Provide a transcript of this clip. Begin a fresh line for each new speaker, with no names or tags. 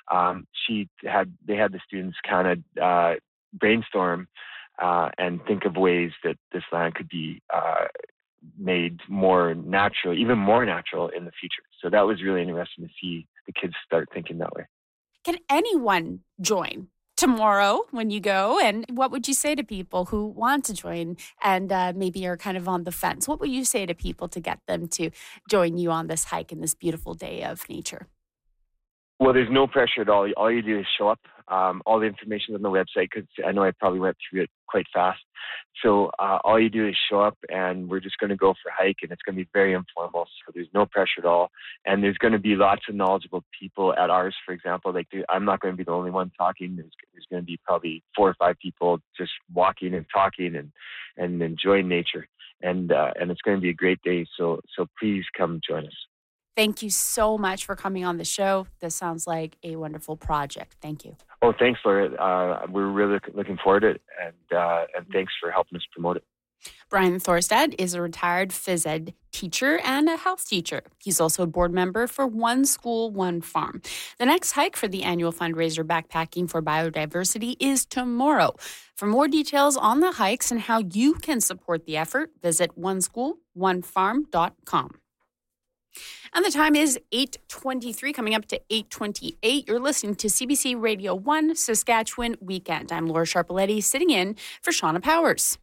they had the students kind of brainstorm and think of ways that this land could be made more natural, even more natural in the future. So that was really interesting to see the kids start thinking that way.
Can anyone join tomorrow when you go? And what would you say to people who want to join and maybe are kind of on the fence? What would you say to people to get them to join you on this hike in this beautiful day of nature?
Well, there's no pressure at all. All you do is show up. All the information is on the website, because I know I probably went through it quite fast. So all you do is show up, and we're just going to go for a hike, and it's going to be very informal. So there's no pressure at all. And there's going to be lots of knowledgeable people at ours, for example. I'm not going to be the only one talking. There's going to be probably 4 or 5 people just walking and talking and enjoying nature. And it's going to be a great day. So please come join us.
Thank you so much for coming on the show. This sounds like a wonderful project. Thank you.
Oh, thanks, Laura. We're really looking forward to it, and thanks for helping us promote it.
Brian Thorstad is a retired phys ed teacher and a health teacher. He's also a board member for One School, One Farm. The next hike for the annual fundraiser Backpacking for Biodiversity is tomorrow. For more details on the hikes and how you can support the effort, visit oneschoolonefarm.com. And the time is 8:23, coming up to 8:28. You're listening to CBC Radio 1 Saskatchewan Weekend. I'm Laura Sharpaletti, sitting in for Shauna Powers.